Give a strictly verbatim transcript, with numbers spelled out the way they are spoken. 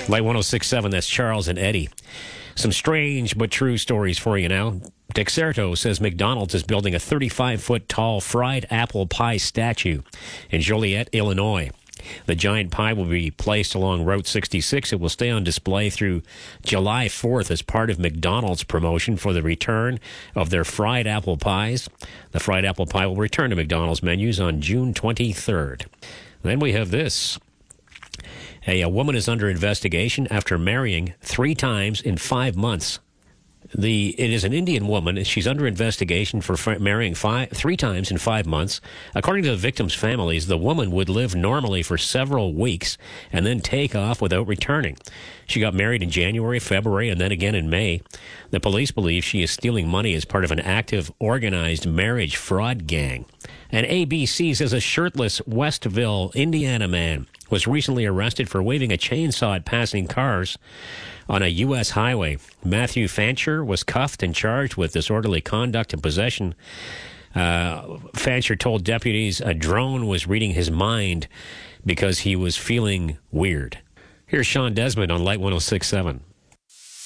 Light one oh six point seven, that's Charles and Eddie. Some strange but true stories for you now. Dexerto says McDonald's is building a thirty-five foot tall fried apple pie statue in Joliet, Illinois. The giant pie will be placed along Route sixty-six. It will stay on display through July fourth as part of McDonald's promotion for the return of their fried apple pies. The fried apple pie will return to McDonald's menus on June twenty-third. Then we have this. A, a woman is under investigation after marrying three times in five months. The it is an Indian woman, and she's under investigation for f- marrying five, three times in five months. According to the victims' families, the woman would live normally for several weeks and then take off without returning. She got married in January, February, and then again in May. The police believe she is stealing money as part of an active, organized marriage fraud gang. And A B C says a shirtless Westville, Indiana man was recently arrested for waving a chainsaw at passing cars on a U S highway. Matthew Fancher was cuffed and charged with disorderly conduct and possession. Uh, Fancher told deputies a drone was reading his mind because he was feeling weird. Here's Sean Desmond on Light one oh six point seven.